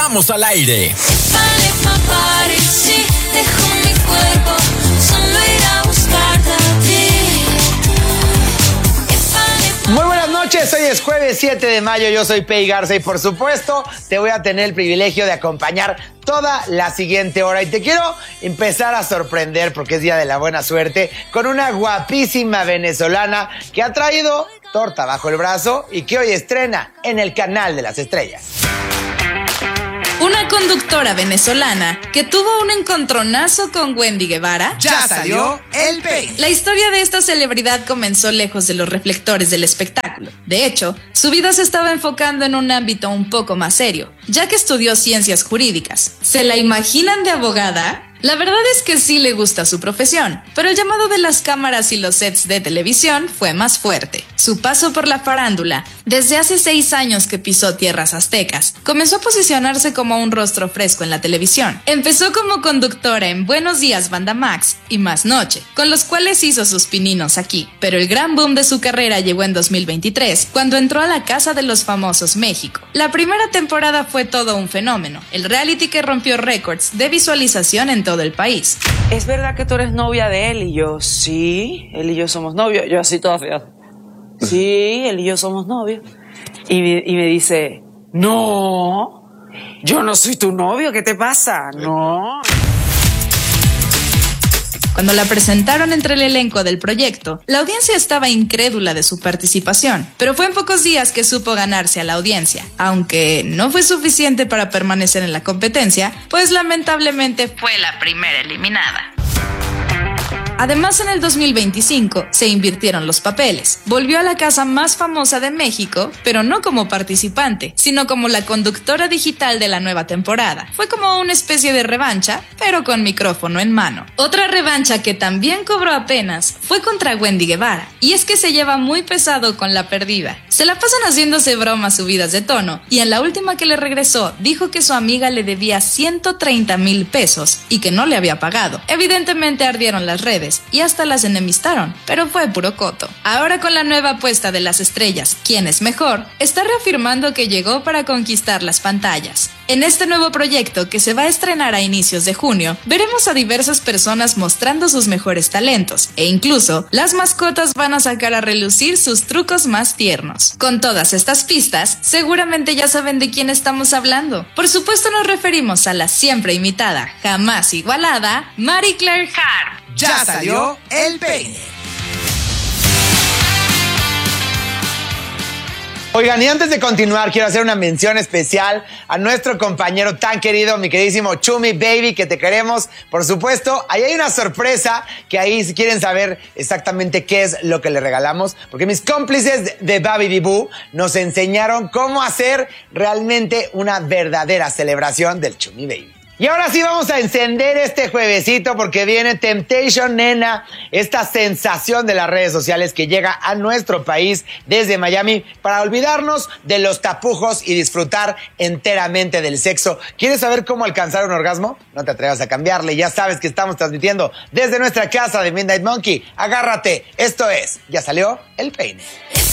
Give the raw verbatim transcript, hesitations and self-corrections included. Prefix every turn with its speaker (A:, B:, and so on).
A: Estamos al aire.
B: Muy buenas noches, hoy es jueves siete de mayo, yo soy Pei Garza y por supuesto te voy a tener el privilegio de acompañar toda la siguiente hora y te quiero empezar a sorprender porque es día de la buena suerte con una guapísima venezolana que ha traído torta bajo el brazo y que hoy estrena en el Canal de las Estrellas.
C: Una conductora venezolana que tuvo un encontronazo con Wendy Guevara.
A: Ya salió el peine.
C: La historia de esta celebridad comenzó lejos de los reflectores del espectáculo. De hecho, su vida se estaba enfocando en un ámbito un poco más serio, ya que estudió ciencias jurídicas. ¿Se la imaginan de abogada? La verdad es que sí le gusta su profesión, pero el llamado de las cámaras y los sets de televisión fue más fuerte. Su paso por la farándula, desde hace seis años que pisó tierras aztecas, comenzó a posicionarse como un rostro fresco en la televisión. Empezó como conductora en Buenos Días Banda Max y Más Noche, con los cuales hizo sus pininos aquí. Pero el gran boom de su carrera llegó en dos mil veintitrés, cuando entró a la Casa de los Famosos México. La primera temporada fue todo un fenómeno, el reality que rompió récords de visualización en todo el país.
D: ¿Es verdad que tú eres novia de él? Y yo, sí, él y yo somos novios. Yo así toda fea. Sí, él y yo somos novios. Y me, y me dice, no, yo no soy tu novio, ¿qué te pasa? No.
C: Cuando la presentaron entre el elenco del proyecto, la audiencia estaba incrédula de su participación, pero fue en pocos días que supo ganarse a la audiencia, aunque no fue suficiente para permanecer en la competencia, pues lamentablemente fue la primera eliminada. Además, en el dos mil veinticinco se invirtieron los papeles. Volvió a la casa más famosa de México, pero no como participante, sino como la conductora digital de la nueva temporada. Fue como una especie de revancha, pero con micrófono en mano. Otra revancha que también cobró apenas fue contra Wendy Guevara, y es que se lleva muy pesado con la perdida. Se la pasan haciéndose bromas subidas de tono, y en la última que le regresó, dijo que su amiga le debía ciento treinta mil pesos y que no le había pagado. Evidentemente ardieron las redes y hasta las enemistaron, pero fue puro coto. Ahora con la nueva apuesta de las estrellas, ¿quién es mejor?, está reafirmando que llegó para conquistar las pantallas. En este nuevo proyecto, que se va a estrenar a inicios de junio, veremos a diversas personas mostrando sus mejores talentos, e incluso las mascotas van a sacar a relucir sus trucos más tiernos. Con todas estas pistas, seguramente ya saben de quién estamos hablando. Por supuesto nos referimos a la siempre imitada, jamás igualada, Marie Claire Hart.
A: Ya salió el peine.
B: Oigan, y antes de continuar, quiero hacer una mención especial a nuestro compañero tan querido, mi queridísimo Chumi Baby, que te queremos. Por supuesto, ahí hay una sorpresa que ahí si quieren saber exactamente qué es lo que le regalamos, porque mis cómplices de Babidi Boo nos enseñaron cómo hacer realmente una verdadera celebración del Chumi Baby. Y ahora sí vamos a encender este juevesito porque viene Temptation Nena, esta sensación de las redes sociales que llega a nuestro país desde Miami para olvidarnos de los tapujos y disfrutar enteramente del sexo. ¿Quieres saber cómo alcanzar un orgasmo? No te atrevas a cambiarle, ya sabes que estamos transmitiendo desde nuestra casa de Midnight Monkey. Agárrate, esto es, ya salió el peine.